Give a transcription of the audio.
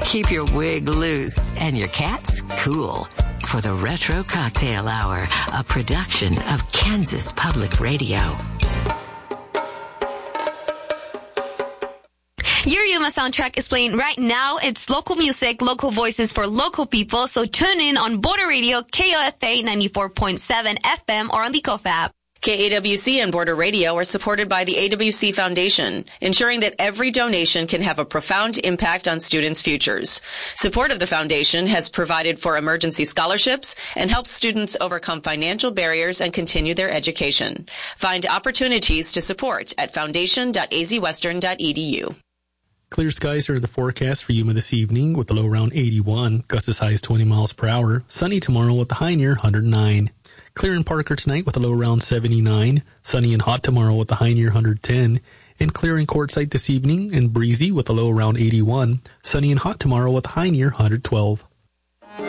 Keep your wig loose and your cats cool. For the Retro Cocktail Hour, a production of Kansas Public Radio. Your Yuma soundtrack is playing right now. It's local music, local voices for local people. So tune in on Border Radio, KOFA 94.7 FM or on the KOFA app. KAWC and Border Radio are supported by the AWC Foundation, ensuring that every donation can have a profound impact on students' futures. Support of the foundation has provided for emergency scholarships and helps students overcome financial barriers and continue their education. Find opportunities to support at foundation.azwestern.edu. Clear skies are the forecast for Yuma this evening with the low around 81, gusts as high as 20 miles per hour. Sunny tomorrow with the high near 109. Clear in Parker tonight with a low around 79. Sunny and hot tomorrow with the high near 110. And clear in Quartzsite this evening and breezy with a low around 81. Sunny and hot tomorrow with a high near 112.